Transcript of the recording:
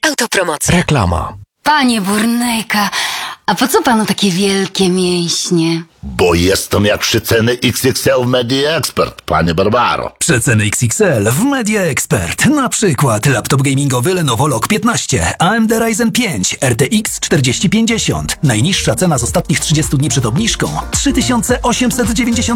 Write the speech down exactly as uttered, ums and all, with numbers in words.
Autopromocja. Reklama. Panie Burnejka, a po co panu takie wielkie mięśnie? Bo jestem jak przeceny X X L w Media Expert, panie Barbaro. Przeceny X X L w Media Expert. Na przykład laptop gamingowy Lenovo Log piętnaście, A M D Ryzen pięć, R T X czterdzieści pięćdziesiąt. Najniższa cena z ostatnich trzydziestu dni przed obniżką trzy tysiące osiemset dziewięćdziesiąt